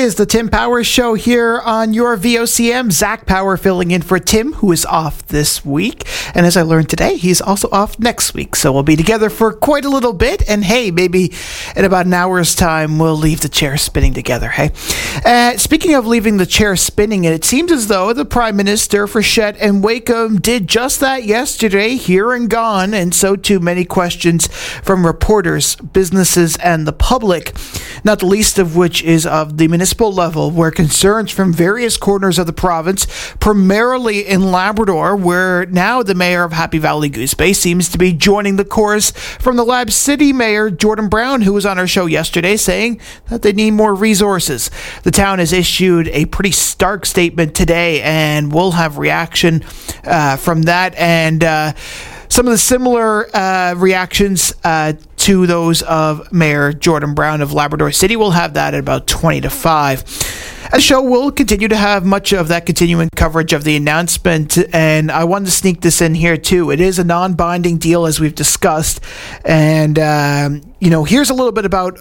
is the Tim Powers Show here on your VOCM. Zach Power filling in for Tim, who is off this week. And as I learned today, he's also off next week. So we'll be together for quite a little bit. And hey, maybe in about an hour's time, we'll leave the chair spinning together, hey? Speaking of leaving the chair spinning, it seems as though the Prime Minister, Frechette and Wakeham did just that yesterday, here and gone. And so too many questions from reporters, businesses, and the public, not the least of which is of the municipal level, where concerns from various corners of the province, primarily in Labrador, where now the mayor of Happy Valley Goose Bay seems to be joining the chorus from the Lab City Mayor Jordan Brown, who was on our show yesterday saying that they need more resources. The town has issued a pretty stark statement today, and we'll have reaction from that and some of the similar reactions to those of Mayor Jordan Brown of Labrador City. We'll have that at about 20 to 5. The show will continue to have much of that continuing coverage of the announcement, and I wanted to sneak this in here too. It is a non-binding deal, as we've discussed, and here's a little bit about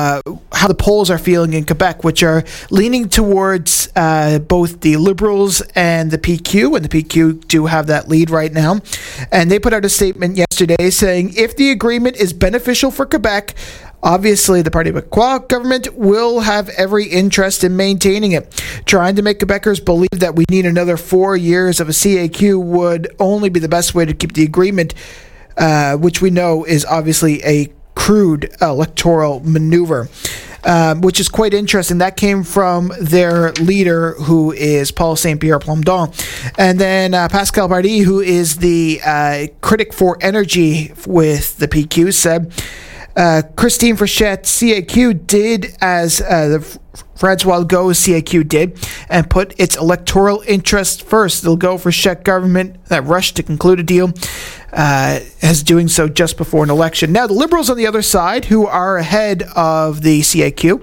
how the polls are feeling in Quebec, which are leaning towards both the Liberals and the PQ, and the PQ do have that lead right now. And they put out a statement yesterday saying, if the agreement is beneficial for Quebec, obviously, the Parti Québécois government will have every interest in maintaining it. Trying to make Quebecers believe that we need another 4 years of a CAQ would only be the best way to keep the agreement, which we know is obviously a crude electoral maneuver, which is quite interesting. That came from their leader, who is Paul Saint-Pierre Plamondon. And then Pascal Bardie, who is the critic for energy with the PQ, said, Christine Frechette CAQ did as the François Legault CAQ did, and put its electoral interest first. The Legault-Frechette government that rushed to conclude a deal as doing so just before an election. Now, the Liberals on the other side, who are ahead of the CAQ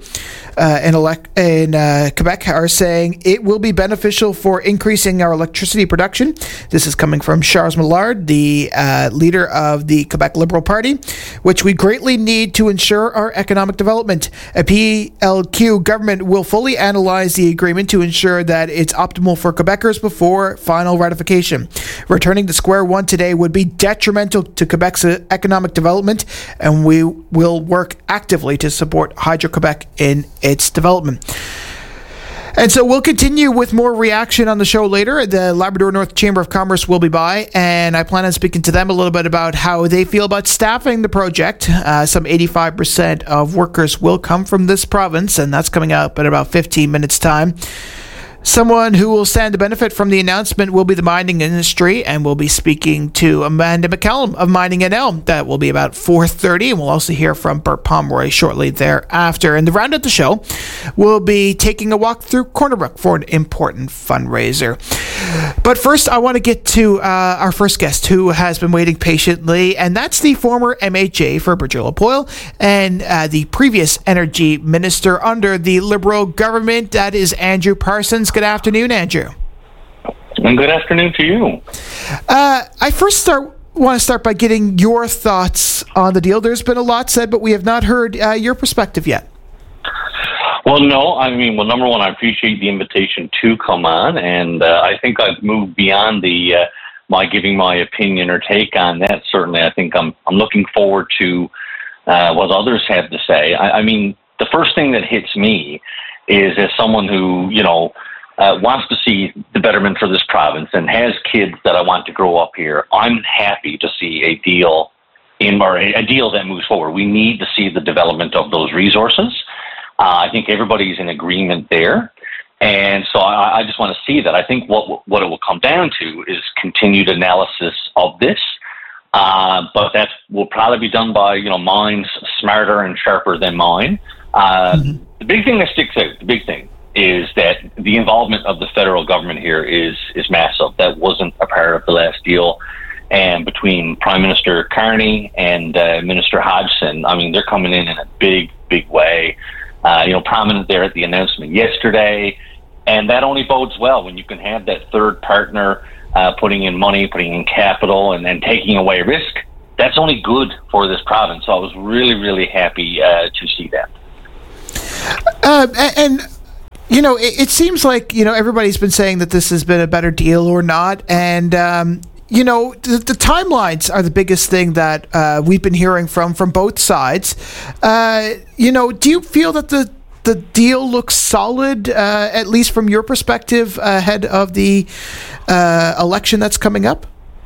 in Quebec, are saying it will be beneficial for increasing our electricity production. This is coming from Charles Millard, the leader of the Quebec Liberal Party, which we greatly need to ensure our economic development. A PLQ government will fully analyze the agreement to ensure that it's optimal for Quebecers before final ratification. Returning to square one today would be detrimental to Quebec's economic development, and we will work actively to support Hydro-Quebec in its development. And so we'll continue with more reaction on the show later. The Labrador North Chamber of Commerce will be by, and I plan on speaking to them a little bit about how they feel about staffing the project. Some 85% of workers will come from this province, and that's coming up in about 15 minutes' time. Someone who will stand to benefit from the announcement will be the mining industry, and we'll be speaking to Amanda McCallum of Mining NL. That will be about 4:30, and we'll also hear from Bert Pomeroy shortly thereafter. And to round out the show, we'll be taking a walk through Corner Brook for an important fundraiser. But first, I want to get to our first guest, who has been waiting patiently, and that's the former MHA for Bridger-LaPoile and the previous energy minister under the Liberal government. That is Andrew Parsons. Good afternoon, Andrew. And good afternoon to you. I want to start by getting your thoughts on the deal. There's been a lot said, but we have not heard your perspective yet. Well, no, number one, I appreciate the invitation to come on, and I think I've moved beyond my giving my opinion or take on that. Certainly, I think I'm looking forward to what others have to say. The first thing that hits me is, as someone who, wants to see the betterment for this province and has kids that I want to grow up here, I'm happy to see a deal that moves forward. We need to see the development of those resources. I think everybody's in agreement there. And so I just want to see that. I think what it will come down to is continued analysis of this. But that will probably be done by, minds smarter and sharper than mine. The big thing that sticks out, the big thing, is that the involvement of the federal government here is massive. That wasn't a part of the last deal. And between Prime Minister Carney and Minister Hodgson, they're coming in a big, big way. Prominent there at the announcement yesterday. And that only bodes well when you can have that third partner putting in money, putting in capital, and then taking away risk. That's only good for this province. So I was really, really happy to see that. And It seems like, everybody's been saying that this has been a better deal or not. And, the timelines are the biggest thing that we've been hearing from both sides. Do you feel that the deal looks solid, at least from your perspective, ahead of the election that's coming up?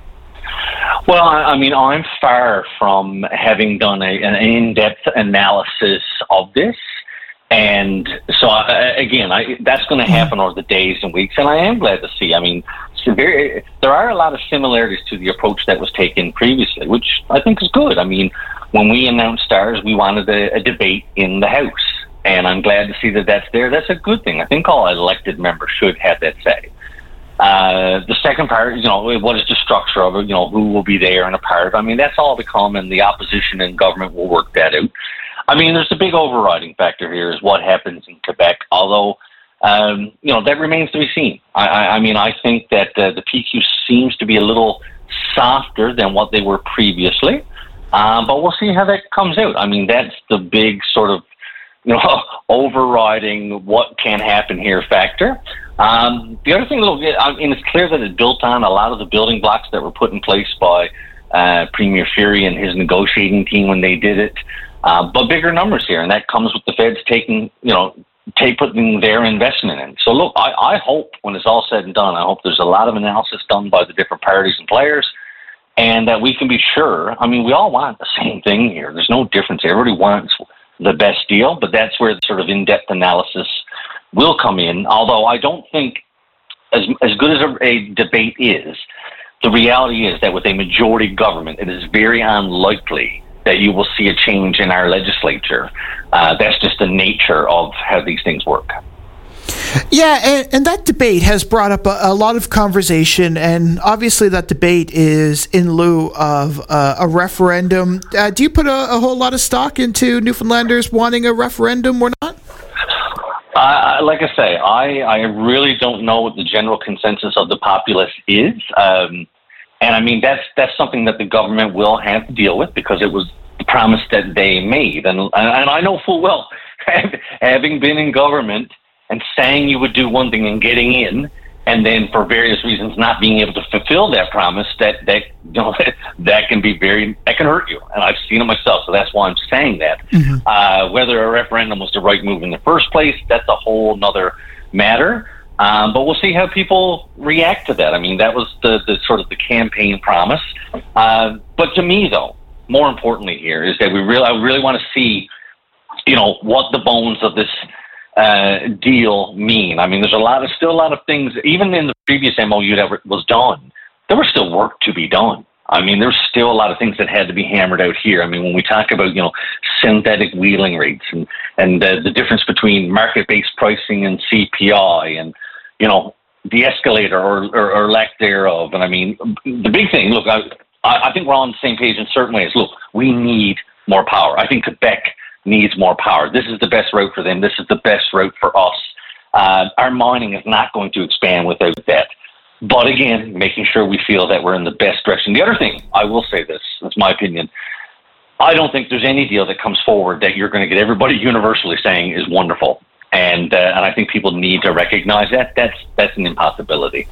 Well, I mean, I'm far from having done an in-depth analysis of this. And so, that's going to happen over the days and weeks, and I am glad to see. I mean, there are a lot of similarities to the approach that was taken previously, which I think is good. I mean, when we announced ours, we wanted a debate in the House, and I'm glad to see that that's there. That's a good thing. I think all elected members should have that say. The second part, what is the structure of it? Who will be there and a part of it? I mean, that's all to come, and the opposition and government will work that out. I mean, there's a big overriding factor here is what happens in Quebec, although, that remains to be seen. I think that the PQ seems to be a little softer than what they were previously, but we'll see how that comes out. I mean, that's the big sort of, overriding what can happen here factor. The other thing, it's clear that it built on a lot of the building blocks that were put in place by Premier Furey and his negotiating team when they did it. But bigger numbers here, and that comes with the feds putting their investment in. So look, I hope when it's all said and done, I hope there's a lot of analysis done by the different parties and players, and that we can be sure. I mean, we all want the same thing here. There's no difference. Everybody wants the best deal, but that's where the sort of in-depth analysis will come in. Although I don't think, as good as a debate is, the reality is that with a majority government, it is very unlikely that you will see a change in our legislature. That's just the nature of how these things work. Yeah, and that debate has brought up a lot of conversation, and obviously that debate is in lieu of a referendum. Do you put a whole lot of stock into Newfoundlanders wanting a referendum or not? Like I say, I really don't know what the general consensus of the populace is. And I mean, that's something that the government will have to deal with because it was the promise that they made. And I know full well, having been in government and saying you would do one thing and getting in, and then for various reasons not being able to fulfill that promise, that can be that can hurt you. And I've seen it myself, so that's why I'm saying that. Mm-hmm. Whether a referendum was the right move in the first place, that's a whole nother matter. But we'll see how people react to that. I mean, that was the sort of the campaign promise. But to me, though, more importantly here is that I really want to see, what the bones of this deal mean. I mean, there's still a lot of things, even in the previous MOU that was done, there was still work to be done. I mean, there's still a lot of things that had to be hammered out here. I mean, when we talk about, synthetic wheeling rates and the difference between market-based pricing and CPI and, the escalator or lack thereof. And I mean, the big thing, look, I think we're all on the same page in certain ways. Look, we need more power. I think Quebec needs more power. This is the best route for them. This is the best route for us. Our mining is not going to expand without that. But again, making sure we feel that we're in the best direction. The other thing, I will say this, that's my opinion, I don't think there's any deal that comes forward that you're going to get everybody universally saying is wonderful. And I think people need to recognize that. That's an impossibility.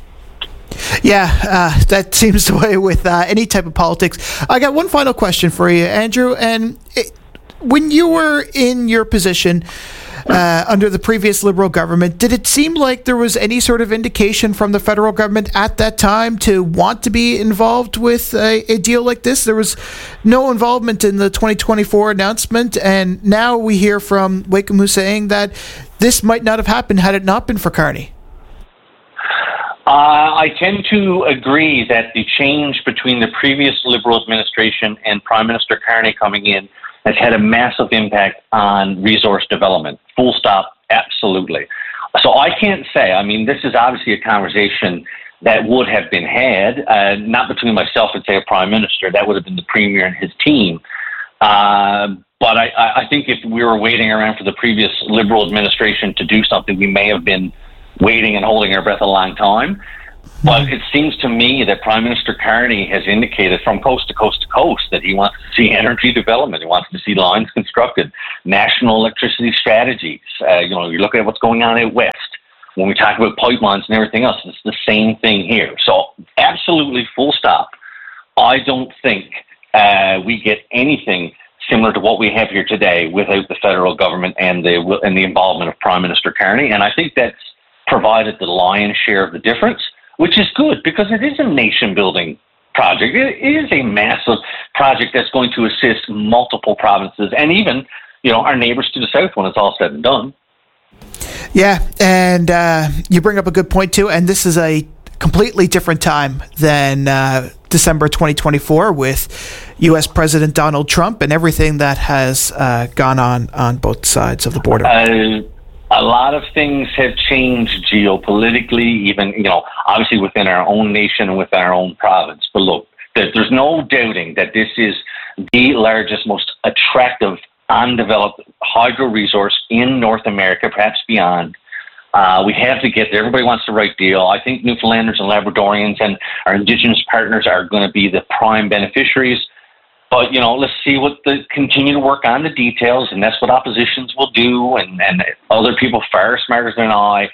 Yeah, that seems the way with any type of politics. I got one final question for you, Andrew. And when you were in your position under the previous Liberal government, did it seem like there was any sort of indication from the federal government at that time to want to be involved with a deal like this? There was no involvement in the 2024 announcement, and now we hear from Wakeham Hussain saying that this might not have happened had it not been for Carney. I tend to agree that the change between the previous Liberal administration and Prime Minister Carney coming in has had a massive impact on resource development. Full stop, absolutely. So I can't say, I mean, this is obviously a conversation that would have been had, not between myself and, say, a Prime Minister. That would have been the Premier and his team. But I think if we were waiting around for the previous Liberal administration to do something, we may have been waiting and holding our breath a long time. But it seems to me that Prime Minister Carney has indicated from coast to coast to coast that he wants to see energy development. He wants to see lines constructed, national electricity strategies. You look at what's going on out west. When we talk about pipelines and everything else, it's the same thing here. So absolutely full stop. I don't think we get anything similar to what we have here today without the federal government and the involvement of Prime Minister Carney. And I think that's provided the lion's share of the difference, which is good because it is a nation-building project. It is a massive project that's going to assist multiple provinces and even, our neighbors to the south when it's all said and done. Yeah, and you bring up a good point, too, and this is a completely different time than December 2024 with U.S. President Donald Trump and everything that has gone on both sides of the border. A lot of things have changed geopolitically, even, obviously within our own nation and within our own province. But look, there's no doubting that this is the largest, most attractive, undeveloped hydro resource in North America, perhaps beyond. We have to get there. Everybody wants the right deal. I think Newfoundlanders and Labradorians and our Indigenous partners are going to be the prime beneficiaries. But, let's see continue to work on the details, and that's what oppositions will do, and other people far smarter than I.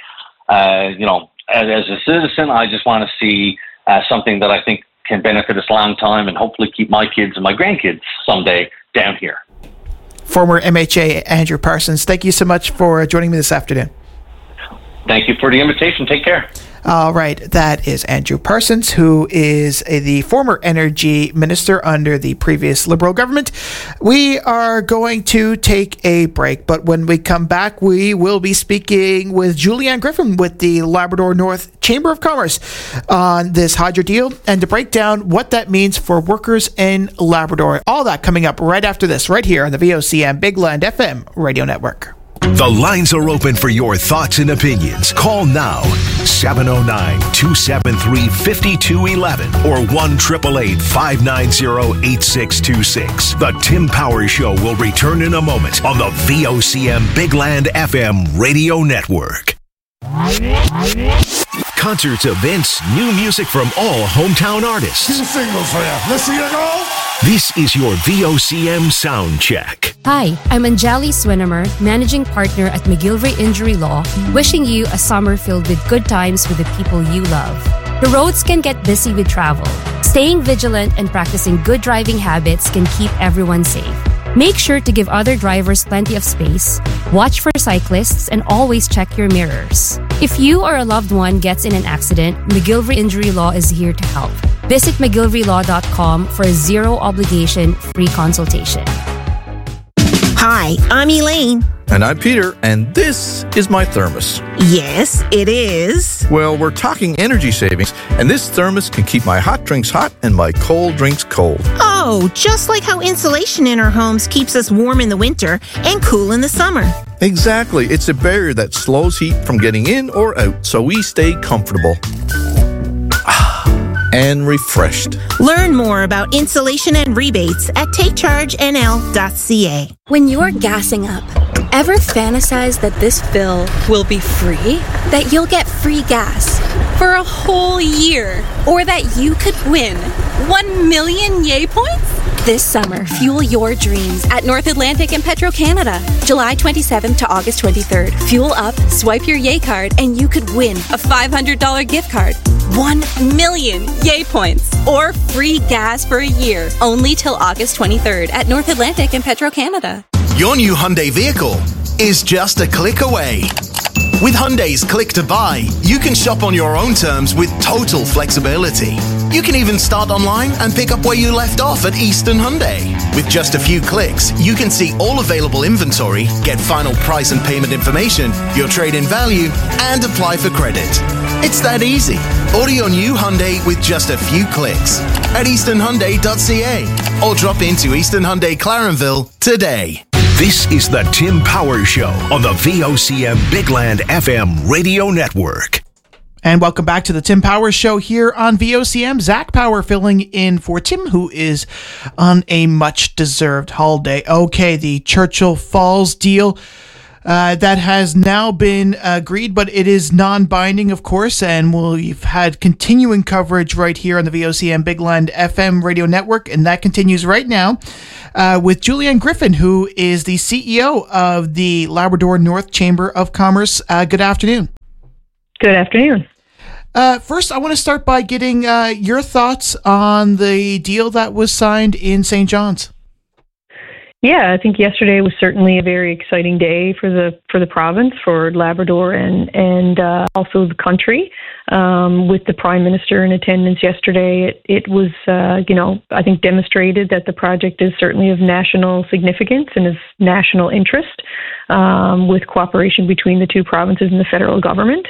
As a citizen, I just want to see something that I think can benefit us a long time and hopefully keep my kids and my grandkids someday down here. Former MHA Andrew Parsons, thank you so much for joining me this afternoon. Thank you for the invitation. Take care. All right. That is Andrew Parsons, who is the former energy minister under the previous Liberal government. We are going to take a break, but when we come back, we will be speaking with Julianne Griffin with the Labrador North Chamber of Commerce on this hydro deal and to break down what that means for workers in Labrador. All that coming up right after this, right here on the VOCM Big Land FM radio network. The lines are open for your thoughts and opinions. Call now, 709-273-5211 or 1-888-590-8626. The Tim Powers Show will return in a moment on the VOCM Big Land FM radio network. Concerts, events, new music from all hometown artists. 2 singles for you. Let's see you go. This is your VOCM Sound Check. Hi, I'm Anjali Swinimer, Managing Partner at McGillivray Injury Law, wishing you a summer filled with good times with the people you love. The roads can get busy with travel. Staying vigilant and practicing good driving habits can keep everyone safe. Make sure to give other drivers plenty of space, watch for cyclists, and always check your mirrors. If you or a loved one gets in an accident, McGillivray Injury Law is here to help. Visit McGillivraylAw.com for a zero-obligation free consultation. Hi, I'm Elaine. And I'm Peter, and this is my thermos. Yes, it is. Well, we're talking energy savings, and this thermos can keep my hot drinks hot and my cold drinks cold. Oh, just like how insulation in our homes keeps us warm in the winter and cool in the summer. Exactly. It's a barrier that slows heat from getting in or out, so we stay comfortable and refreshed. Learn more about insulation and rebates at takechargenl.ca. When you're gassing up, ever fantasize that this fill will be free? That you'll get free gas for a whole year? Or that you could win 1 million Yay points? This summer, fuel your dreams at North Atlantic and Petro-Canada. July 27th to August 23rd. Fuel up, swipe your Yay card, and you could win a $500 gift card. 1 million Yay points or free gas for a year, only till August 23rd at North Atlantic and Petro-Canada. Your new Hyundai vehicle is just a click away. With Hyundai's Click to Buy, you can shop on your own terms with total flexibility. You can even start online and pick up where you left off at Eastern Hyundai. With just a few clicks, you can see all available inventory, get final price and payment information, your trade-in value, and apply for credit. It's that easy. Order your new Hyundai with just a few clicks at easternhyundai.ca or drop into Eastern Hyundai Clarenville today. This is the Tim Powers Show on the VOCM Big Land FM radio network. And welcome back to the Tim Powers Show here on VOCM. Zach Power filling in for Tim, who is on a much-deserved holiday. Okay, the Churchill Falls deal that has now been agreed, but it is non-binding, of course, and we've had continuing coverage right here on the VOCM Bigland FM radio network, and that continues right now with Julianne Griffin, who is the CEO of the Labrador North Chamber of Commerce. Good afternoon. Good afternoon. First, I want to start by getting your thoughts on the deal that was signed in St. John's. Yeah, I think yesterday was certainly a very exciting day for the province, for Labrador, and also the country. With the Prime Minister in attendance yesterday, it was I think demonstrated that the project is certainly of national significance and of national interest, with cooperation between the two provinces and the federal government.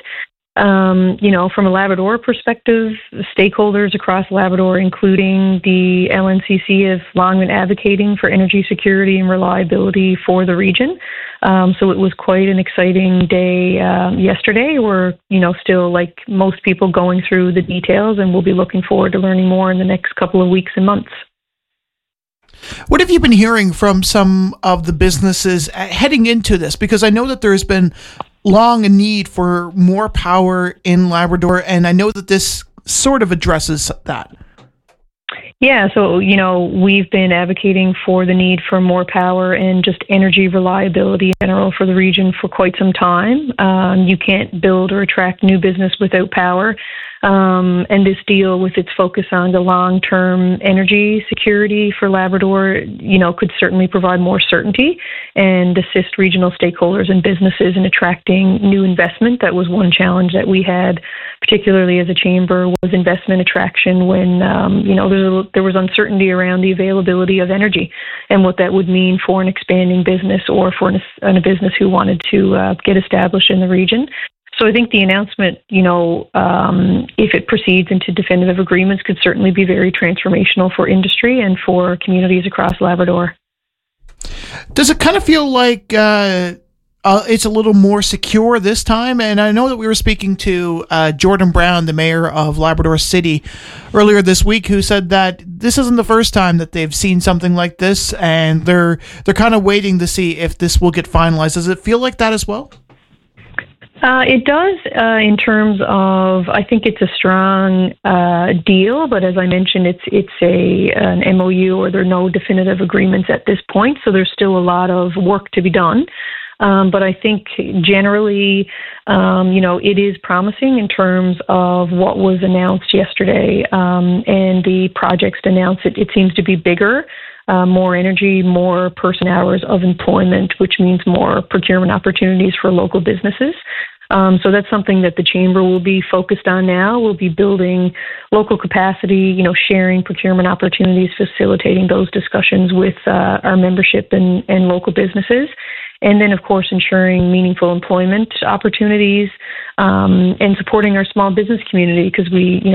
From a Labrador perspective, stakeholders across Labrador, including the LNCC, have long been advocating for energy security and reliability for the region. So it was quite an exciting day yesterday. We're, still, like most people, going through the details, and we'll be looking forward to learning more in the next couple of weeks and months. What have you been hearing from some of the businesses heading into this? Because I know that there has been long a need for more power in Labrador, and I know that this sort of addresses that. Yeah, so, we've been advocating for the need for more power and just energy reliability in general for the region for quite some time. You can't build or attract new business without power. And this deal, with its focus on the long-term energy security for Labrador, could certainly provide more certainty and assist regional stakeholders and businesses in attracting new investment. That was one challenge that we had, particularly as a chamber, was investment attraction when, there was uncertainty around the availability of energy and what that would mean for an expanding business or for a business who wanted to get established in the region. So I think the announcement, if it proceeds into definitive agreements, could certainly be very transformational for industry and for communities across Labrador. Does it kind of feel like it's a little more secure this time? And I know that we were speaking to Jordan Brown, the mayor of Labrador City, earlier this week, who said that this isn't the first time that they've seen something like this, and they're kind of waiting to see if this will get finalized. Does it feel like that as well? It does, in terms of, I think it's a strong deal, but as I mentioned, it's an MOU, or there are no definitive agreements at this point, so there's still a lot of work to be done. But I think generally, it is promising in terms of what was announced yesterday, and the projects announced. It seems to be bigger. More energy, more person hours of employment, which means more procurement opportunities for local businesses. So that's something that the Chamber will be focused on now. We'll be building local capacity, sharing procurement opportunities, facilitating those discussions with our membership and local businesses. And then, of course, ensuring meaningful employment opportunities, and supporting our small business community, because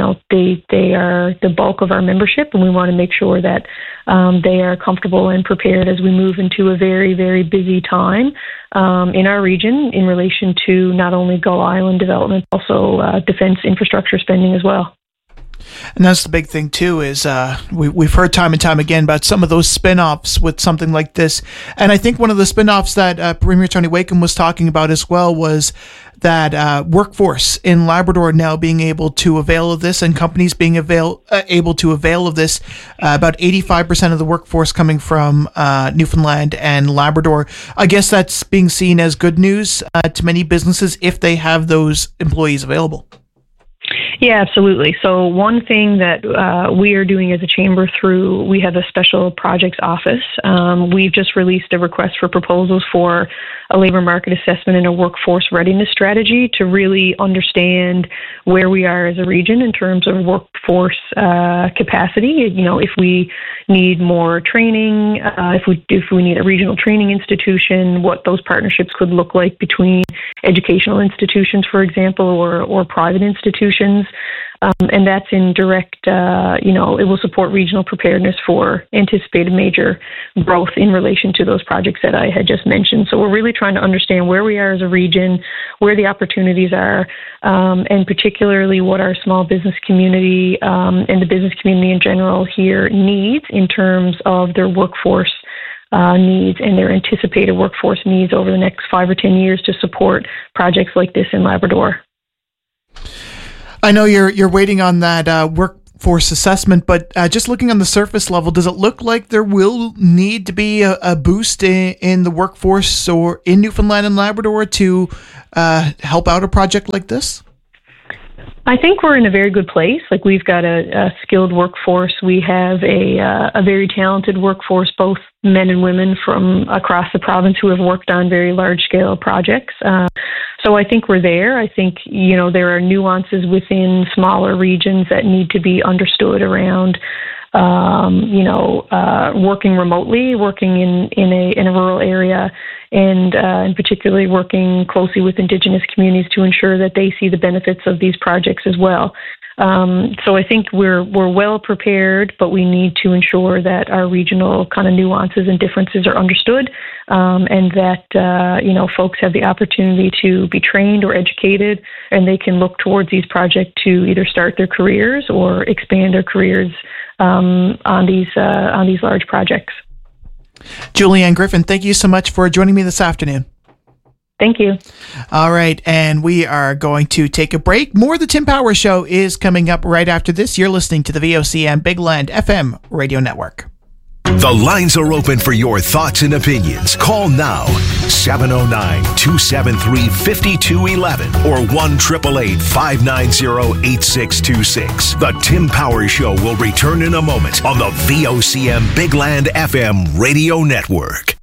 they are the bulk of our membership, and we want to make sure that they are comfortable and prepared as we move into a very, very busy time in our region in relation to not only Gull Island development, also defense infrastructure spending as well. And that's the big thing, too, is we've heard time and time again about some of those spin-offs with something like this. And I think one of the spin-offs that Premier Tony Wakeham was talking about as well was that workforce in Labrador now being able to avail of this, and companies being able to avail of this. About 85% of the workforce coming from Newfoundland and Labrador. I guess that's being seen as good news to many businesses if they have those employees available. Yeah, absolutely. So one thing that we are doing as a chamber, we have a special projects office. We've just released a request for proposals for a labor market assessment and a workforce readiness strategy to really understand where we are as a region in terms of workforce capacity. If we need more training, if we need a regional training institution, what those partnerships could look like between educational institutions, for example, or private institutions. And that's in direct, it will support regional preparedness for anticipated major growth in relation to those projects that I had just mentioned. So we're really trying to understand where we are as a region, where the opportunities are, and particularly what our small business community and the business community in general here needs in terms of their workforce needs and their anticipated workforce needs over the next 5 or 10 years to support projects like this in Labrador. I know you're waiting on that workforce assessment, but just looking on the surface level, does it look like there will need to be a boost in the workforce or in Newfoundland and Labrador to help out a project like this? I think we're in a very good place. Like, we've got a skilled workforce. We have a very talented workforce, both men and women from across the province who have worked on very large-scale projects. So I think we're there. I think, there are nuances within smaller regions that need to be understood around, working remotely, working in a rural area, and particularly working closely with Indigenous communities to ensure that they see the benefits of these projects as well. So I think we're well prepared, but we need to ensure that our regional kind of nuances and differences are understood, and that folks have the opportunity to be trained or educated, and they can look towards these projects to either start their careers or expand their careers on these large projects. Julianne Griffin, thank you so much for joining me this afternoon. Thank you. All right, and we are going to take a break. More of the Tim Power Show is coming up right after this. You're listening to the VOCM Big Land FM radio network. The lines are open for your thoughts and opinions. Call now, 709-273-5211 or 1-888-590-8626. The Tim Power Show will return in a moment on the VOCM Big Land FM radio network.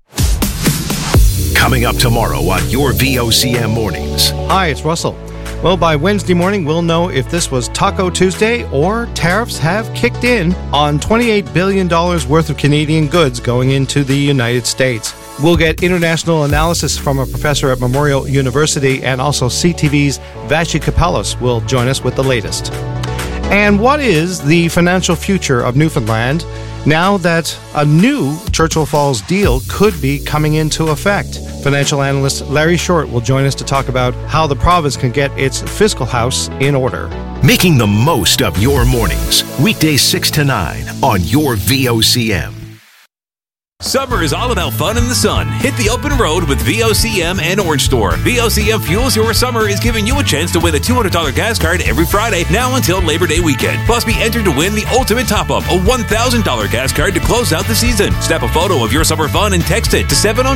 Coming up tomorrow on your VOCM mornings. Hi, it's Russell. Well, by Wednesday morning, we'll know if this was Taco Tuesday or tariffs have kicked in on $28 billion worth of Canadian goods going into the United States. We'll get international analysis from a professor at Memorial University, and also CTV's Vashi Kapelos will join us with the latest. And what is the financial future of Newfoundland now that a new Churchill Falls deal could be coming into effect? Financial analyst Larry Short will join us to talk about how the province can get its fiscal house in order. Making the most of your mornings. Weekdays 6 to 9 on your VOCM. Summer is all about fun in the sun. Hit the open road with VOCM and Orange Store. VOCM Fuels Your Summer is giving you a chance to win a $200 gas card every Friday, now until Labor Day weekend. Plus, be entered to win the ultimate top-up, a $1,000 gas card to close out the season. Snap a photo of your summer fun and text it to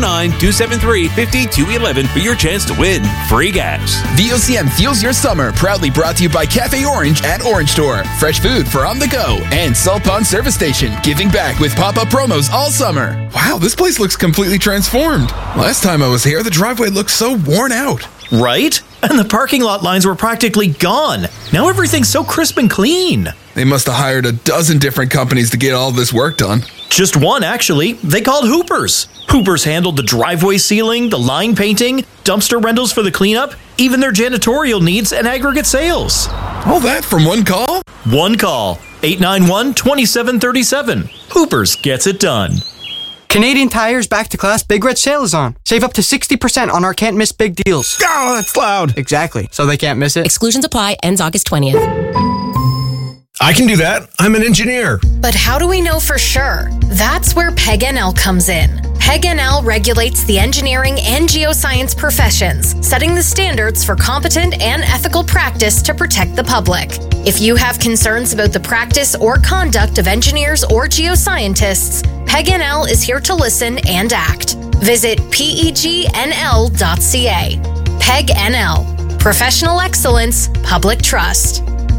709-273-5211 for your chance to win free gas. VOCM Fuels Your Summer, proudly brought to you by Cafe Orange at Orange Store. Fresh food for on the go. And Salt Pond Service Station, giving back with pop-up promos all summer. Wow, this place looks completely transformed. Last time I was here, the driveway looked so worn out. Right? And the parking lot lines were practically gone. Now everything's so crisp and clean. They must have hired a dozen different companies to get all this work done. Just one, actually. They called Hoopers. Hoopers handled the driveway sealing, the line painting, dumpster rentals for the cleanup, even their janitorial needs and aggregate sales. All that from one call? One call. 891-2737. Hoopers gets it done. Canadian Tire's Back to Class Big Red Sale is on. Save up to 60% on our can't miss big deals. Oh, that's loud. Exactly. So they can't miss it. Exclusions apply. Ends August 20th. I can do that. I'm an engineer. But how do we know for sure? That's where PEG-NL comes in. PEG-NL regulates the engineering and geoscience professions, setting the standards for competent and ethical practice to protect the public. If you have concerns about the practice or conduct of engineers or geoscientists, PEG-NL is here to listen and act. Visit pegnl.ca. PEG-NL. Professional excellence, public trust.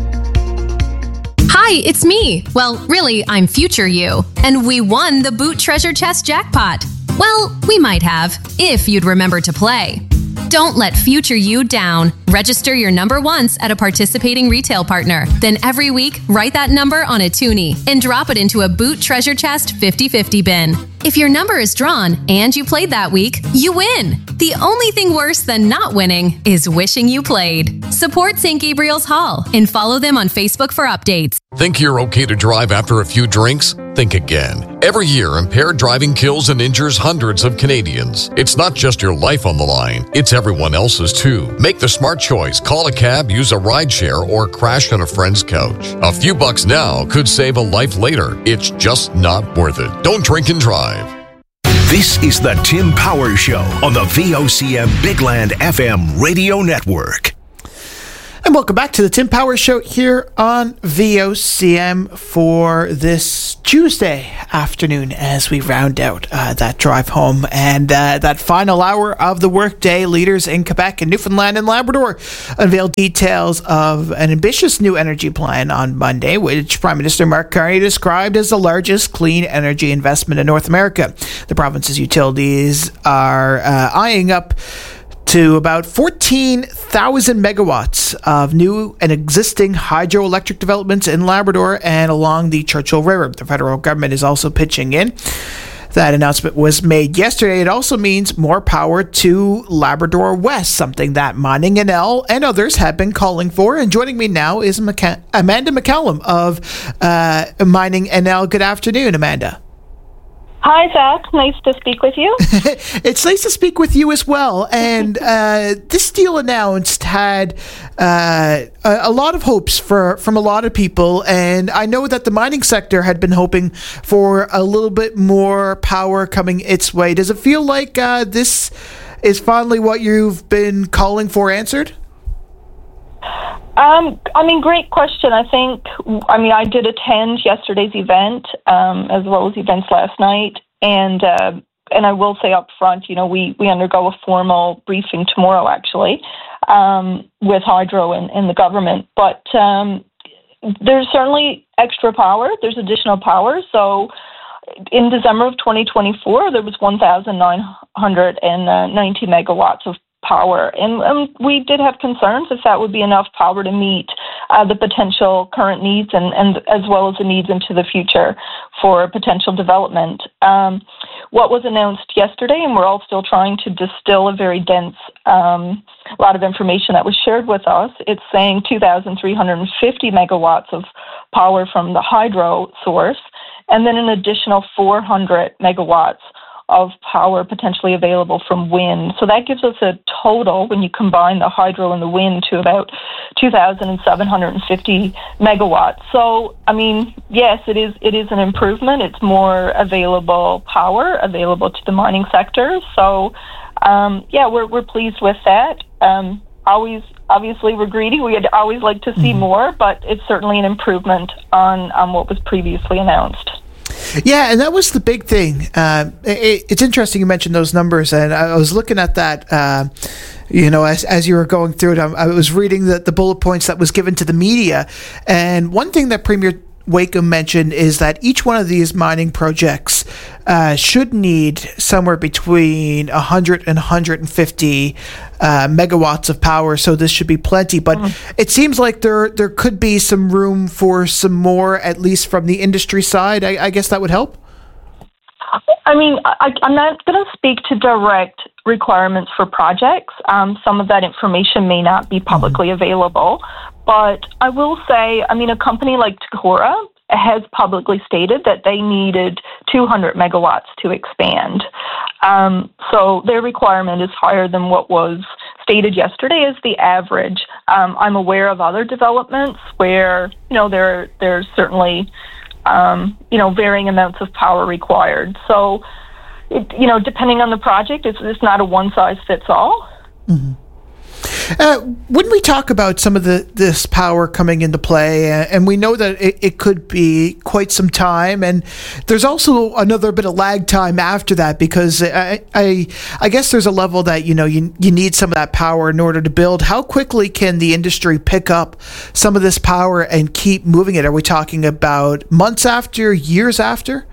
Hi, it's me. Well, really, I'm future you. And we won the Boot Treasure Chest jackpot. Well, we might have, if you'd remember to play. Don't let future you down. Register your number once at a participating retail partner. Then every week, write that number on a toonie and drop it into a Boot Treasure Chest 50/50 bin. If your number is drawn and you played that week, you win. The only thing worse than not winning is wishing you played. Support St. Gabriel's Hall and follow them on Facebook for updates. Think you're okay to drive after a few drinks? Think again. Every year, impaired driving kills and injures hundreds of Canadians. It's not just your life on the line, it's everyone else's too. Make the smart choice. Call a cab, use a rideshare, or crash on a friend's couch. A few bucks now could save a life later. It's just not worth it. Don't drink and drive. This is the Tim Power Show on the VOCM Bigland FM radio network. And welcome back to the Tim Power Show here on VOCM for this Tuesday afternoon as we round out that drive home and that final hour of the workday. Leaders in Quebec and Newfoundland and Labrador unveiled details of an ambitious new energy plan on Monday, which Prime Minister Mark Carney described as the largest clean energy investment in North America. The province's utilities are eyeing up to about 14,000 megawatts of new and existing hydroelectric developments in Labrador and along the Churchill River. The federal government is also pitching in. That announcement was made yesterday. It also means more power to Labrador West, something that Mining NL and others have been calling for. And joining me now is Amanda McCallum of Mining NL. Good afternoon, Amanda. Hi, Zach. Nice to speak with you. It's nice to speak with you as well. And this deal announced had a lot of hopes from a lot of people. And I know that the mining sector had been hoping for a little bit more power coming its way. Does it feel like this is finally what you've been calling for answered? Great question. I did attend yesterday's event, as well as events last night. And I will say up front, we undergo a formal briefing tomorrow, actually, with Hydro and the government. But there's certainly extra power. There's additional power. So in December of 2024, there was 1,990 megawatts of power. And we did have concerns if that would be enough power to meet the potential current needs and as well as the needs into the future for potential development. What was announced yesterday, and we're all still trying to distill a very dense lot of information that was shared with us, it's saying 2,350 megawatts of power from the hydro source, and then an additional 400 megawatts of power potentially available from wind. So that gives us a total, when you combine the hydro and the wind, to about 2,750 megawatts. So, yes, it is an improvement. It's more available power available to the mining sector. So, we're pleased with that. Obviously, we're greedy. We'd always like to see more, but it's certainly an improvement on what was previously announced. Yeah, and that was the big thing. It's interesting you mentioned those numbers, and I was looking at that, as you were going through it. I was reading the bullet points that was given to the media, and one thing that Premier Wakeham mentioned is that each one of these mining projects should need somewhere between 100 and 150 megawatts of power, so this should be plenty. But it seems like there could be some room for some more, at least from the industry side. I guess that would help? I'm not going to speak to direct requirements for projects. Some of that information may not be publicly available. But I will say, a company like Takora has publicly stated that they needed 200 megawatts to expand. So their requirement is higher than what was stated yesterday as the average. I'm aware of other developments where, there's certainly, varying amounts of power required. So, depending on the project, it's not a one-size-fits-all. Mm-hmm. When we talk about some of this power coming into play, and we know that it could be quite some time, and there's also another bit of lag time after that, because I guess there's a level that you need some of that power in order to build. How quickly can the industry pick up some of this power and keep moving it? Are we talking about months after, years after?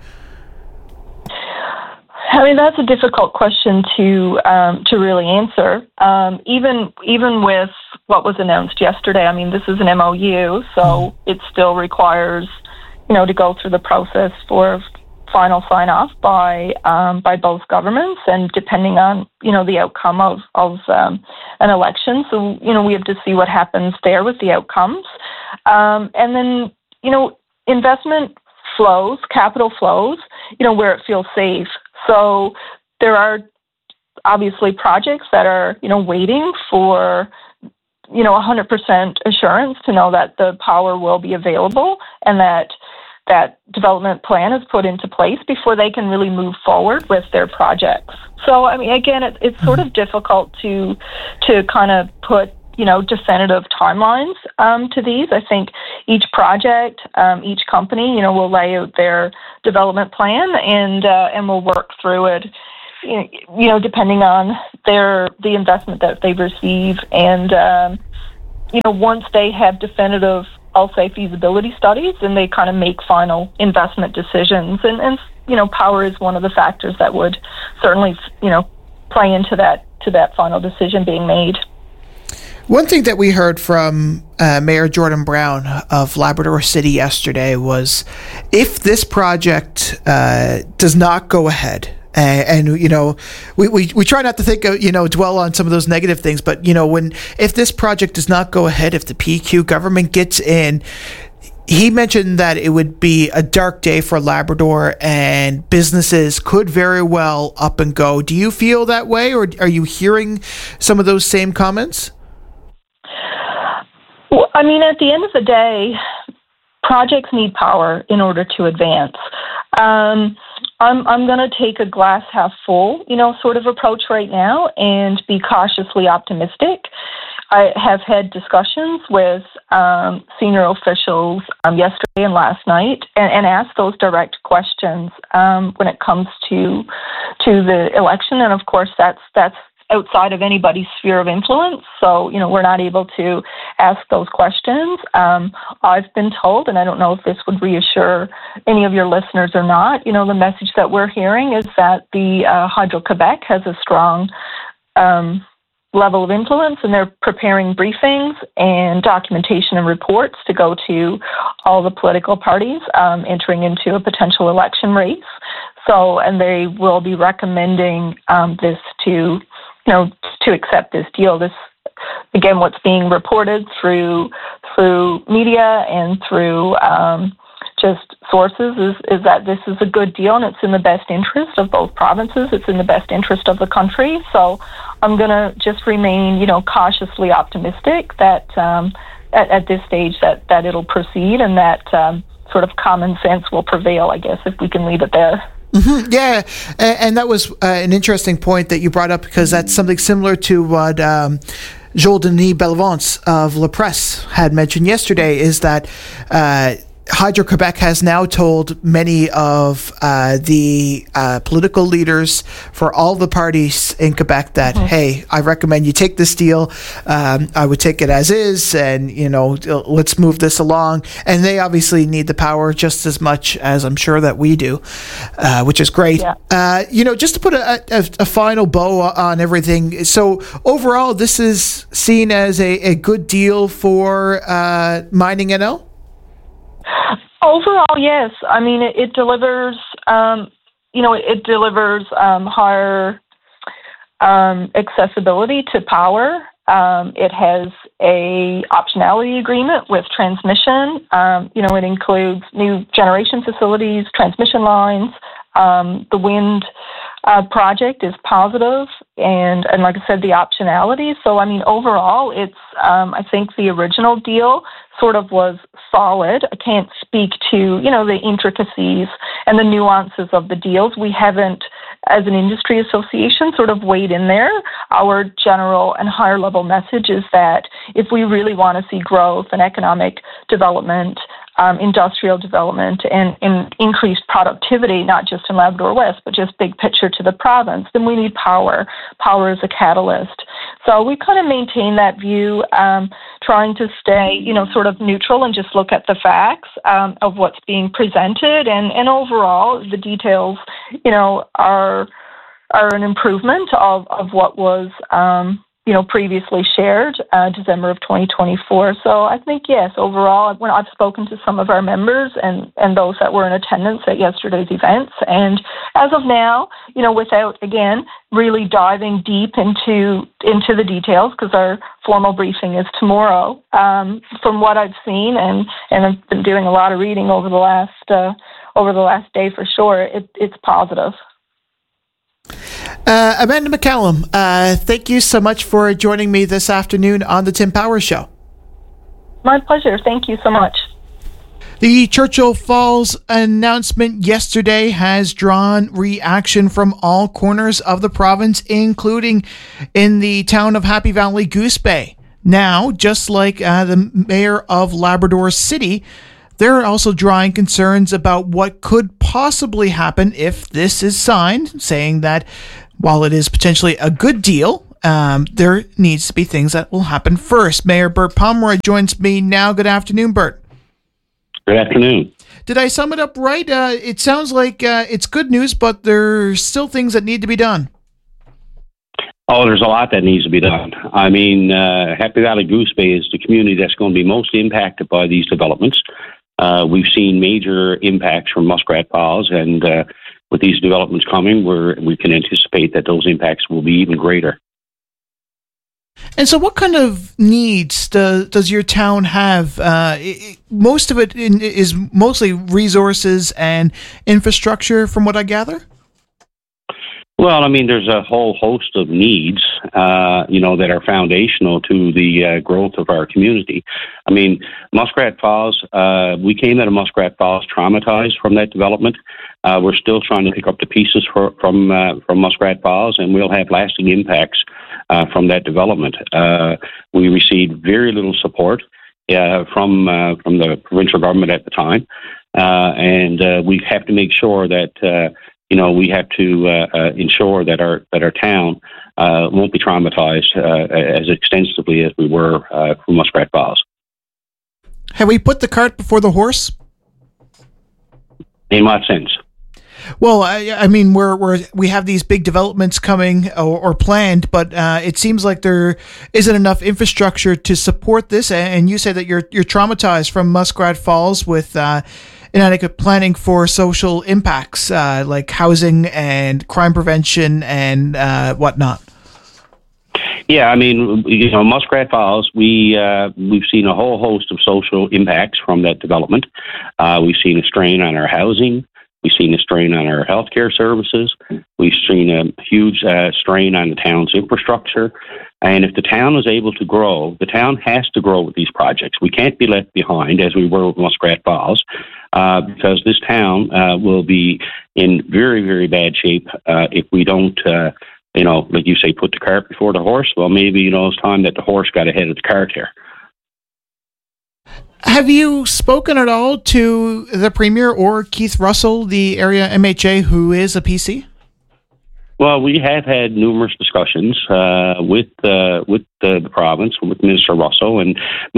That's a difficult question to really answer. Even with what was announced yesterday, this is an MOU, so it still requires, to go through the process for final sign-off by both governments, and depending on, the outcome of an election. So, we have to see what happens there with the outcomes. And then, investment flows, capital flows, where it feels safe. So there are obviously projects that are, waiting for, 100% assurance to know that the power will be available and that that development plan is put into place before they can really move forward with their projects. So, I mean, again, it's sort of difficult to kind of put, definitive timelines to these. I think each project, each company, will lay out their development plan and will work through it, depending on the investment that they receive. And, once they have definitive, I'll say, feasibility studies, and they kind of make final investment decisions. And power is one of the factors that would certainly, play into that final decision being made. One thing that we heard from Mayor Jordan Brown of Labrador City yesterday was, if this project does not go ahead, and we try not to think of, dwell on some of those negative things, but if this project does not go ahead, if the PQ government gets in, he mentioned that it would be a dark day for Labrador and businesses could very well up and go. Do you feel that way, or are you hearing some of those same comments? Well, I mean, at the end of the day, projects need power in order to advance. I'm going to take a glass half full, sort of approach right now and be cautiously optimistic. I have had discussions with senior officials yesterday and last night and asked those direct questions when it comes to the election. And of course, that's outside of anybody's sphere of influence. So, we're not able to ask those questions. I've been told, and I don't know if this would reassure any of your listeners or not, the message that we're hearing is that the Hydro-Québec has a strong level of influence, and they're preparing briefings and documentation and reports to go to all the political parties entering into a potential election race. So, and they will be recommending this to accept this deal. This, again, what's being reported through media and through just sources is that this is a good deal and it's in the best interest of both provinces. It's in the best interest of the country. So I'm going to just remain, cautiously optimistic that at this stage that it'll proceed and that sort of common sense will prevail, I guess, if we can leave it there. Mm-hmm. Yeah, and that was an interesting point that you brought up, because that's something similar to what Joel-Denis Bellevance of La Presse had mentioned yesterday, is that Hydro-Québec has now told many of the political leaders for all the parties in Quebec that, hey, I recommend you take this deal. I would take it as is, and, let's move this along. And they obviously need the power just as much as I'm sure that we do, which is great. Yeah. Just to put a final bow on everything. So overall, this is seen as a good deal for Mining NL? Overall, yes. I mean, it delivers, it delivers higher accessibility to power. It has a optionality agreement with transmission. It includes new generation facilities, transmission lines. The wind project is positive, and like I said, the optionality. So, I mean, overall, it's, I think the original deal sort of was solid. I can't speak to, the intricacies and the nuances of the deals. We haven't, as an industry association, sort of weighed in there. Our general and higher level message is that if we really want to see growth and economic development, industrial development, and increased productivity, not just in Labrador West, but just big picture to the province, then we need power. Power is a catalyst. So we kind of maintain that view, trying to stay, sort of neutral and just look at the facts of what's being presented. And overall, the details, are an improvement of what was, previously shared, December of 2024. So I think, yes, overall, when I've spoken to some of our members and those that were in attendance at yesterday's events, and as of now, without, again, really diving deep into the details, because our formal briefing is tomorrow, from what I've seen, and I've been doing a lot of reading over the last day for sure, it's positive. Amanda McCallum, thank you so much for joining me this afternoon on the Tim Powers Show. My pleasure. Thank you so much. The Churchill Falls announcement yesterday has drawn reaction from all corners of the province, including in the town of Happy Valley, Goose Bay. Now, just like the mayor of Labrador City, they're also drawing concerns about what could possibly happen if this is signed, saying that while it is potentially a good deal, there needs to be things that will happen first. Mayor Bert Pomeroy joins me now. Good afternoon, Bert. Good afternoon. Did I sum it up right? It sounds like it's good news, but there's still things that need to be done. Oh, there's a lot that needs to be done. I mean, Happy Valley Goose Bay is the community that's going to be most impacted by these developments. We've seen major impacts from Muskrat Falls, and with these developments coming, we can anticipate that those impacts will be even greater. And so what kind of needs does your town have? Most of it is mostly resources and infrastructure, from what I gather? Well, I mean, there's a whole host of needs, that are foundational to the growth of our community. I mean, Muskrat Falls, we came out of Muskrat Falls traumatized from that development. We're still trying to pick up the pieces from Muskrat Falls, and we'll have lasting impacts from that development. We received very little support from the provincial government at the time, and we have to make sure that we have to ensure that our town won't be traumatized as extensively as we were from Muskrat Falls. Have we put the cart before the horse? In what sense? Well, I mean, we have these big developments coming or planned, but it seems like there isn't enough infrastructure to support this. And you say that you're traumatized from Muskrat Falls with inadequate planning for social impacts like housing and crime prevention and whatnot. Yeah, I mean, Muskrat Falls, we've seen a whole host of social impacts from that development. We've seen a strain on our housing. We've seen a strain on our healthcare services. We've seen a huge strain on the town's infrastructure. And if the town is able to grow, the town has to grow with these projects. We can't be left behind as we were with Muskrat Falls, because this town will be in very, very bad shape if we don't, like you say, put the cart before the horse. Well, maybe, it's time that the horse got ahead of the cart here. Have you spoken at all to the Premier or Keith Russell, the area MHA, who is a PC? Well, we have had numerous discussions with the province, with Minister Russell, and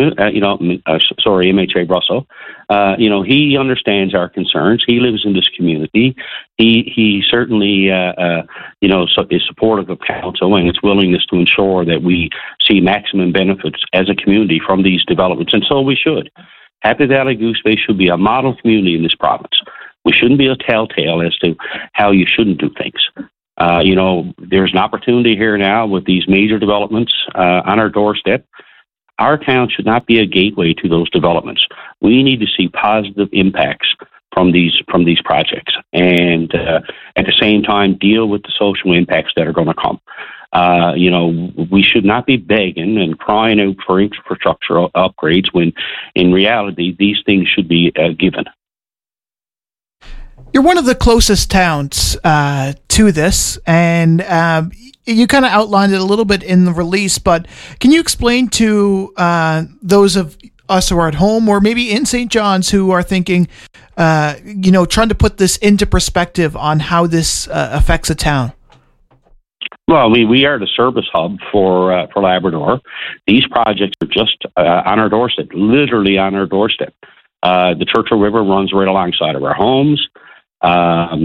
MHA Russell. He understands our concerns. He lives in this community. He certainly is supportive of council and its willingness to ensure that we see maximum benefits as a community from these developments, and so we should. Happy Valley Goose Bay should be a model community in this province. We shouldn't be a telltale as to how you shouldn't do things. There's an opportunity here now with these major developments on our doorstep. Our town should not be a gateway to those developments. We need to see positive impacts from these projects, and at the same time deal with the social impacts that are going to come. We should not be begging and crying out for infrastructure upgrades when, in reality, these things should be given. You're one of the closest towns to this, and you kind of outlined it a little bit in the release, but can you explain to those of us who are at home or maybe in St. John's who are thinking, trying to put this into perspective on how this affects a town? Well, we are the service hub for Labrador. These projects are just on our doorstep, literally on our doorstep. The Churchill River runs right alongside of our homes. Our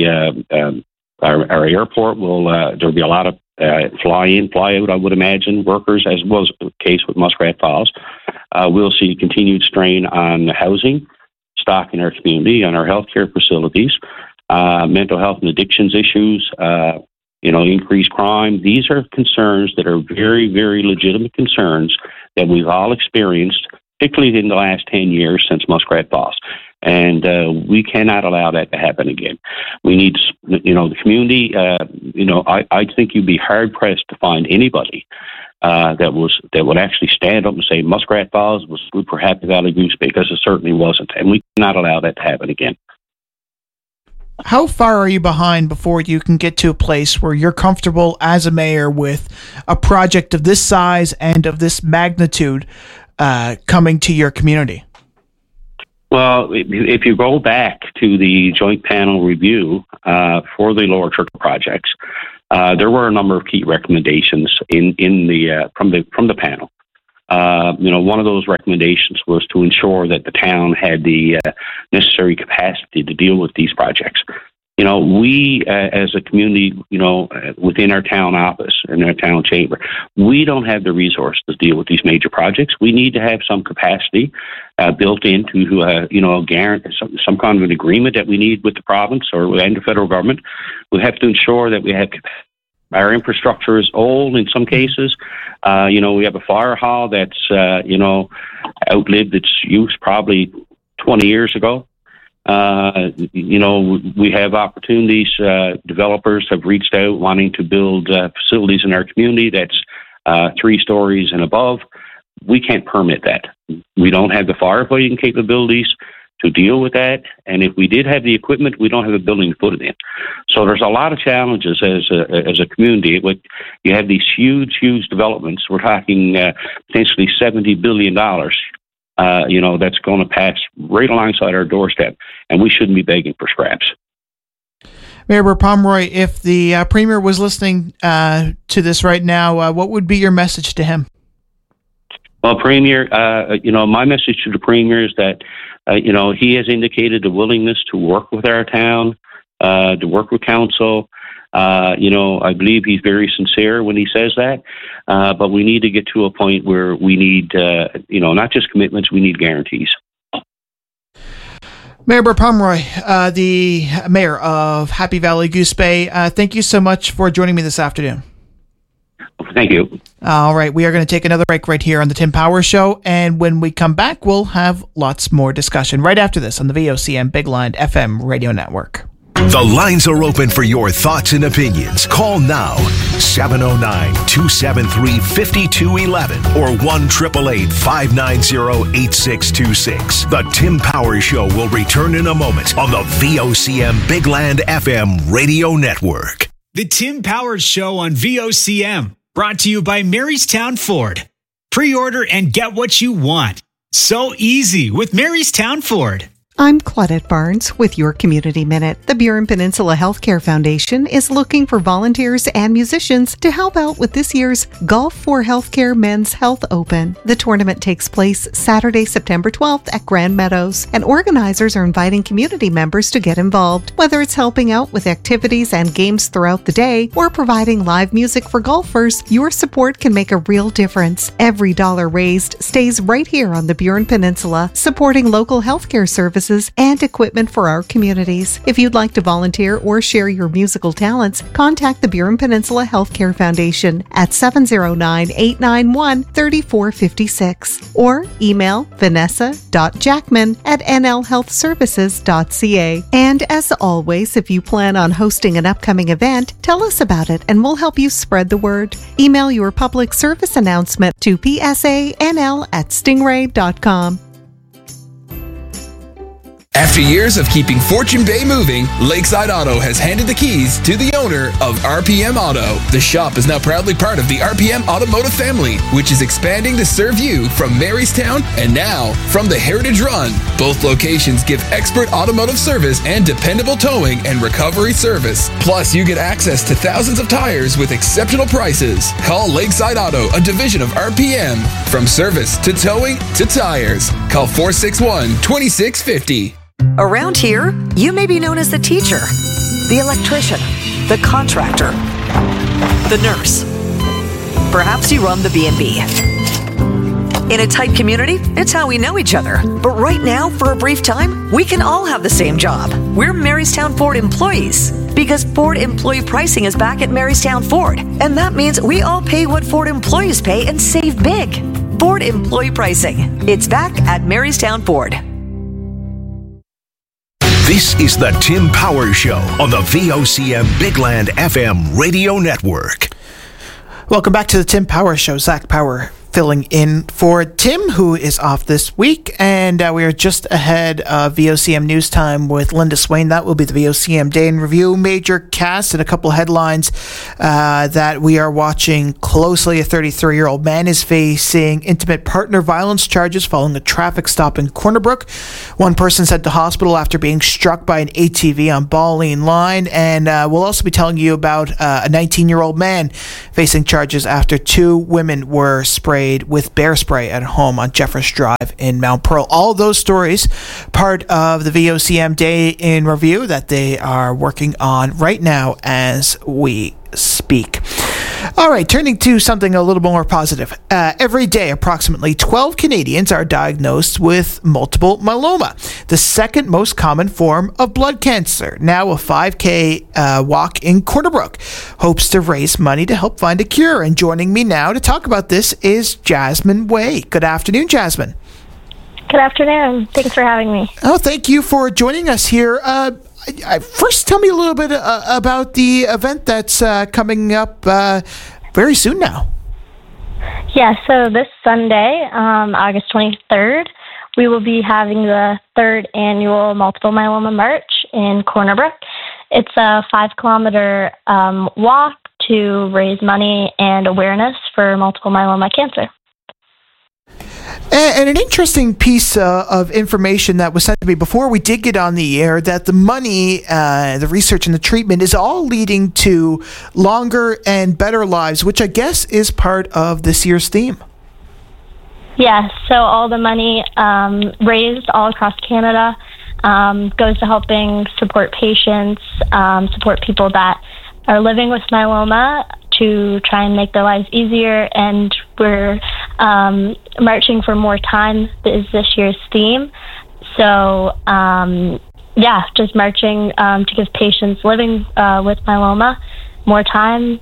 airport there'll be a lot of fly in, fly out, I would imagine, workers, as was the case with Muskrat Falls. We'll see continued strain on housing stock in our community, on our healthcare facilities, mental health and addictions issues, increased crime. These are concerns that are very, very legitimate concerns that we've all experienced, particularly in the last 10 years since Muskrat Falls. And we cannot allow that to happen again. We need, the community, I think you'd be hard-pressed to find anybody that would actually stand up and say Muskrat Falls was good for Happy Valley Goose Bay, because it certainly wasn't, and we cannot allow that to happen again. How far are you behind before you can get to a place where you're comfortable as a mayor with a project of this size and of this magnitude coming to your community? Well, if you go back to the joint panel review for the Lower Churchill projects, there were a number of key recommendations in the from the panel. One of those recommendations was to ensure that the town had the necessary capacity to deal with these projects. We as a community, within our town office and our town chamber, we don't have the resources to deal with these major projects. We need to have some capacity built into, guarantee some kind of an agreement that we need with the province and the federal government. We have to ensure that we have capacity. Our infrastructure is old in some cases. We have a fire hall that's, outlived its use probably 20 years ago. We have opportunities. Developers have reached out wanting to build facilities in our community that's 3 stories and above. We can't permit that. We don't have the firefighting capabilities to deal with that. And if we did have the equipment, we don't have a building to put it in. So there's a lot of challenges as a community. You have these huge developments. We're talking potentially $70 billion, that's going to pass right alongside our doorstep. And we shouldn't be begging for scraps. Mayor Pomeroy, if the Premier was listening to this right now, what would be your message to him? Well, Premier, my message to the Premier is that, he has indicated a willingness to work with our town, to work with council. I believe he's very sincere when he says that, but we need to get to a point where we need, not just commitments, we need guarantees. Mayor Pomeroy, the mayor of Happy Valley Goose Bay, thank you so much for joining me this afternoon. Thank you. All right, we are going to take another break right here on the Tim Powers Show, and when we come back, we'll have lots more discussion right after this on the VOCM Big Land FM radio network. The lines are open for your thoughts and opinions. Call now, 709-273-5211 or 1-888-590-8626. The Tim Powers Show will return in a moment on the VOCM Big Land FM radio network. The Tim Powers Show on VOCM, brought to you by Marystown Ford. Pre-order and get what you want. So easy with Marystown Ford. I'm Claudette Barnes with your Community Minute. The Burin Peninsula Healthcare Foundation is looking for volunteers and musicians to help out with this year's Golf for Healthcare Men's Health Open. The tournament takes place Saturday, September 12th at Grand Meadows, and organizers are inviting community members to get involved. Whether it's helping out with activities and games throughout the day or providing live music for golfers, your support can make a real difference. Every dollar raised stays right here on the Burin Peninsula, supporting local healthcare services and equipment for our communities. If you'd like to volunteer or share your musical talents, contact the Burin Peninsula Healthcare Foundation at 709-891-3456 or email vanessa.jackman@nlhealthservices.ca. And as always, if you plan on hosting an upcoming event, tell us about it and we'll help you spread the word. Email your public service announcement to psanl@stingray.com. After years of keeping Fortune Bay moving, Lakeside Auto has handed the keys to the owner of RPM Auto. The shop is now proudly part of the RPM Automotive family, which is expanding to serve you from Marystown and now from the Heritage Run. Both locations give expert automotive service and dependable towing and recovery service. Plus, you get access to thousands of tires with exceptional prices. Call Lakeside Auto, a division of RPM. From service to towing to tires. Call 461-2650. Around here, you may be known as the teacher, the electrician, the contractor, the nurse. Perhaps you run the B&B. In a tight community, it's how we know each other. But right now, for a brief time, we can all have the same job. We're Marystown Ford employees. Because Ford employee pricing is back at Marystown Ford. And that means we all pay what Ford employees pay and save big. Ford employee pricing. It's back at Marystown Ford. This is the Tim Powers Show on the VOCM Big Land FM radio network. Welcome back to the Tim Power Show. Zach Power filling in for Tim, who is off this week. And we are just ahead of VOCM News Time with Linda Swain. That will be the VOCM Day in Review. Major cast and a couple headlines that we are watching closely. A 33-year-old man is facing intimate partner violence charges following a traffic stop in Corner Brook. One person sent to hospital after being struck by an ATV on Balleen Line. And we'll also be telling you about a 19-year-old man facing charges after two women were sprayed with bear spray at home on Jeffers Drive in Mount Pearl. All of those stories, part of the VOCM Day in Review that they are working on right now as we speak. All right, turning to something a little more positive. Every day, approximately 12 Canadians are diagnosed with multiple myeloma, the second most common form of blood cancer. Now, a 5K walk in Corner Brook hopes to raise money to help find a cure. And joining me now to talk about this is Jasmine Way. Good afternoon, Jasmine. Good afternoon. Thanks for having me. Oh, thank you for joining us here. First, tell me a little bit about the event that's coming up very soon now. Yeah, so this Sunday, August 23rd, we will be having the third annual Multiple Myeloma March in Corner Brook. It's a 5-kilometer walk to raise money and awareness for multiple myeloma cancer. And an interesting piece of information that was sent to me before we did get on the air, that the money, the research and the treatment is all leading to longer and better lives, which I guess is part of this year's theme. Yeah, so all the money raised all across Canada goes to helping support patients, support people that are living with myeloma, to try and make their lives easier, and we're marching for more time is this year's theme. So, just marching to give patients living with myeloma more time.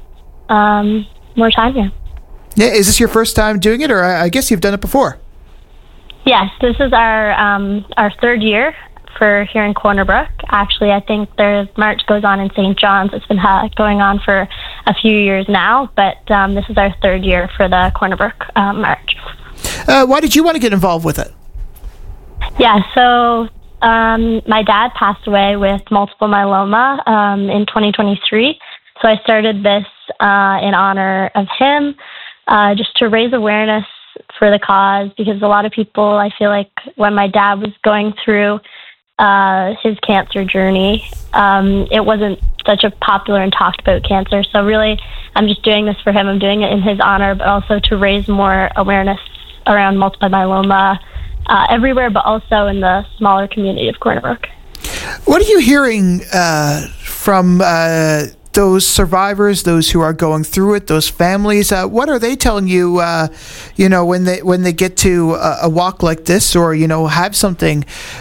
Yeah. Yeah, is this your first time doing it, or I guess you've done it before? Yes, this is our third year for here in Corner Brook. Actually, I think the march goes on in St. John's. It's been going on for a few years now, but this is our third year for the Corner Brook march. Why did you want to get involved with it? Yeah, so my dad passed away with multiple myeloma in 2023, so I started this in honor of him, just to raise awareness for the cause, because a lot of people, I feel like when my dad was going through his cancer journey, it wasn't such a popular and talked about cancer. So really, I'm just doing this for him. I'm doing it in his honor, but also to raise more awareness around multiple myeloma everywhere, but also in the smaller community of Corner Brook. What are you hearing from those survivors, those who are going through it, those families? What are they telling you, when they get to a walk like this, or, have something,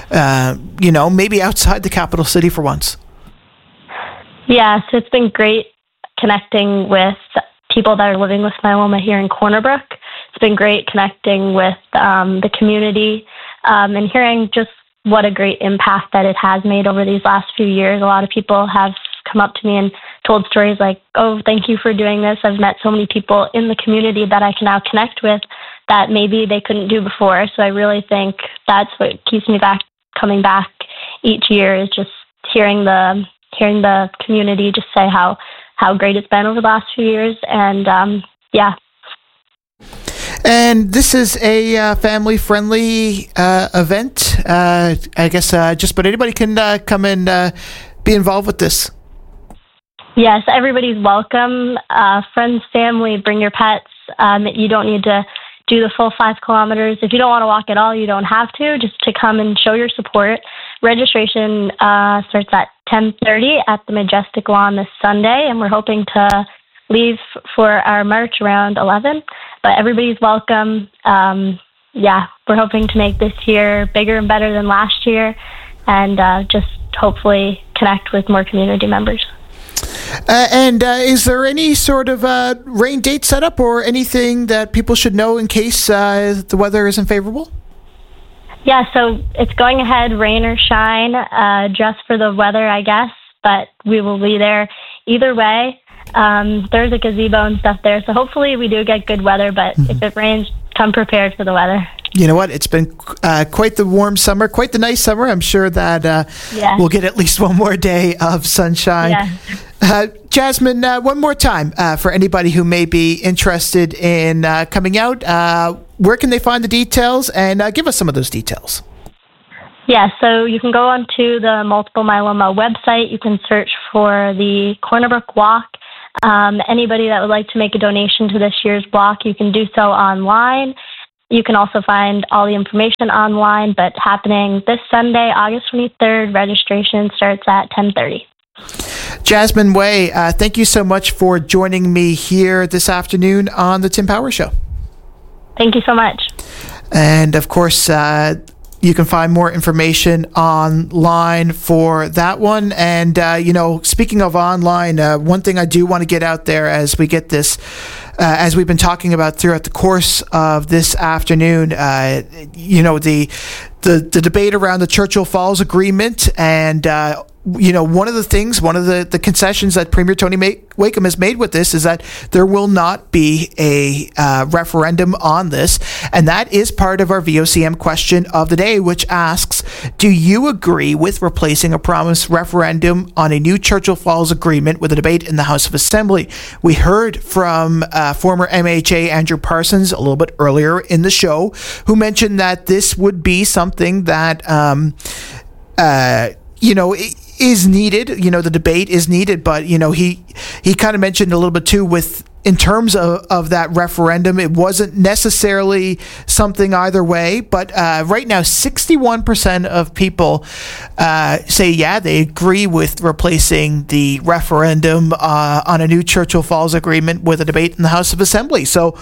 maybe outside the capital city for once? Yeah, so it's been great connecting with people that are living with myeloma here in Corner Brook. It's been great connecting with the community and hearing just what a great impact that it has made over these last few years. A lot of people have come up to me and told stories like, oh, thank you for doing this. I've met so many people in the community that I can now connect with that maybe they couldn't do before. So I really think that's what keeps me coming back each year, is just hearing the community just say how great it's been over the last few years. And And this is a family-friendly event. I guess just about anybody can come and be involved with this. Yes, everybody's welcome. Friends, family, bring your pets. You don't need to do the full 5 kilometers. If you don't want to walk at all, you don't have to. Just to come and show your support. Registration starts at 10:30 at the Majestic Lawn this Sunday, and we're hoping to leave for our march around 11. But everybody's welcome. We're hoping to make this year bigger and better than last year, and just hopefully connect with more community members. And is there any sort of rain date set up, or anything that people should know in case the weather isn't favorable? Yeah, so it's going ahead, rain or shine, just for the weather, I guess, but we will be there either way. There's a gazebo and stuff there, so hopefully we do get good weather, but if it rains, come prepared for the weather. You know what? It's been quite the warm summer, quite the nice summer. I'm sure that we'll get at least one more day of sunshine. Yeah. Jasmine, one more time, for anybody who may be interested in coming out, where can they find the details? And give us some of those details. Yeah, so you can go onto the Multiple Myeloma website. You can search for the Corner Brook Walk. Anybody that would like to make a donation to this year's walk, you can do so online. You can also find all the information online, but happening this Sunday, August 23rd, registration starts at 10:30. Jasmine Way, thank you so much for joining me here this afternoon on the Tim Power Show. Thank you so much. And of course, you can find more information online for that one. And, speaking of online, one thing I do want to get out there as we get this, as we've been talking about throughout the course of this afternoon, the debate around the Churchill Falls Agreement and, one of the concessions that Premier Tony Wakeham has made with this is that there will not be a referendum on this. And that is part of our VOCM question of the day, which asks, do you agree with replacing a promised referendum on a new Churchill Falls Agreement with a debate in the House of Assembly? We heard from former MHA Andrew Parsons a little bit earlier in the show, who mentioned that this would be something that, is needed. The debate is needed, but he kind of mentioned a little bit too in terms of that referendum, it wasn't necessarily something either way, but right now 61% of people say they agree with replacing the referendum on a new Churchill Falls Agreement with a debate in the House of Assembly. So,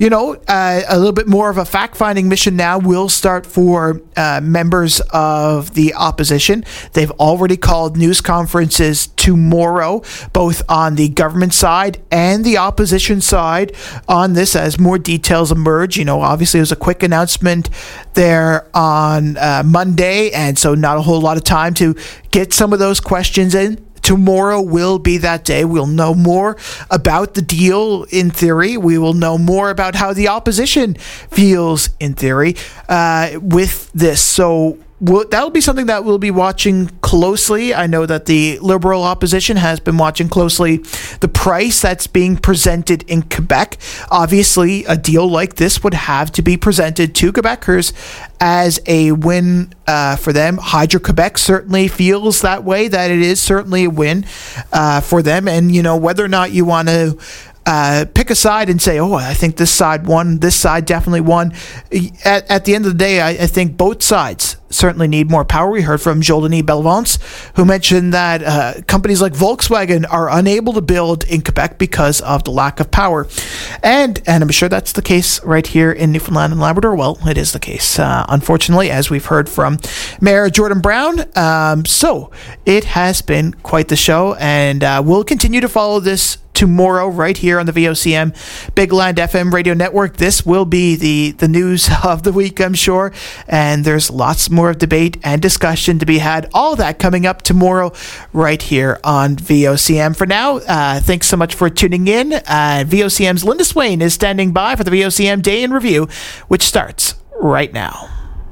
a little bit more of a fact-finding mission now will start for members of the opposition. They've already called news conferences tomorrow, both on the government side and the opposition side on this as more details emerge. Obviously it was a quick announcement there on Monday, and so not a whole lot of time to get some of those questions in. Tomorrow will be that day. We'll know more about the deal in theory. We will know more about how the opposition feels in theory with this. So that'll be something that we'll be watching closely. I know that the Liberal opposition has been watching closely the price that's being presented in Quebec. Obviously, a deal like this would have to be presented to Quebecers as a win for them. Hydro-Quebec certainly feels that way, that it is certainly a win for them. And, whether or not you want to pick a side and say, I think this side won, this side definitely won. At the end of the day, I think both sides certainly need more power. We heard from Joel-Denis Bellavance, who mentioned that companies like Volkswagen are unable to build in Quebec because of the lack of power. And I'm sure that's the case right here in Newfoundland and Labrador. Well, it is the case, unfortunately, as we've heard from Mayor Jordan Brown. So it has been quite the show, and we'll continue to follow this tomorrow right here on the VOCM Big Land FM radio network. This will be the news of the week, I'm sure, and there's lots more debate and discussion to be had. All that coming up tomorrow right here on VOCM. For now, thanks so much for tuning in. VOCM's Linda Swain is standing by for the VOCM Day in Review, which starts right now.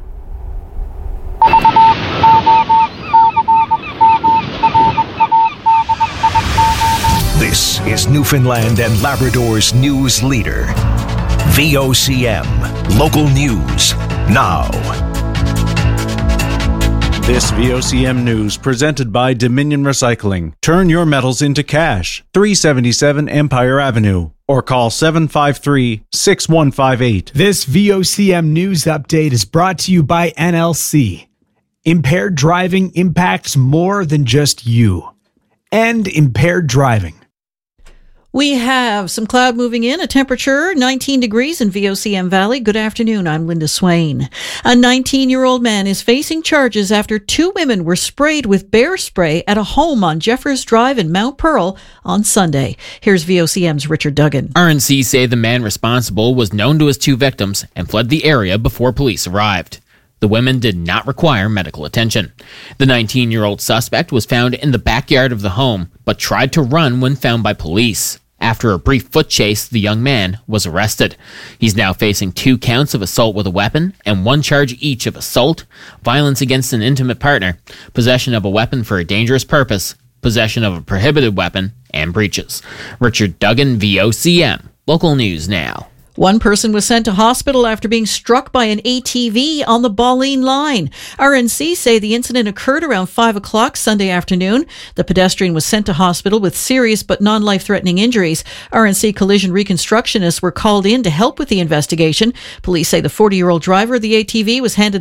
This is Newfoundland and Labrador's news leader. VOCM. Local news now. This VOCM news presented by Dominion Recycling. Turn your metals into cash. 377 Empire Avenue. Or call 753-6158. This VOCM news update is brought to you by NLC. Impaired driving impacts more than just you. And impaired driving. We have some cloud moving in, a temperature 19 degrees in VOCM Valley. Good afternoon. I'm Linda Swain. A 19-year-old man is facing charges after two women were sprayed with bear spray at a home on Jeffers Drive in Mount Pearl on Sunday. Here's VOCM's Richard Duggan. RNC say the man responsible was known to his two victims and fled the area before police arrived. The women did not require medical attention. The 19-year-old suspect was found in the backyard of the home, but tried to run when found by police. After a brief foot chase, the young man was arrested. He's now facing 2 counts of assault with a weapon and 1 charge each of assault, violence against an intimate partner, possession of a weapon for a dangerous purpose, possession of a prohibited weapon, and breaches. Richard Duggan, VOCM. Local news now. One person was sent to hospital after being struck by an ATV on the Balleen line. RNC say the incident occurred around 5 o'clock Sunday afternoon. The pedestrian was sent to hospital with serious but non-life-threatening injuries. RNC collision reconstructionists were called in to help with the investigation. Police say the 40-year-old driver of the ATV was handed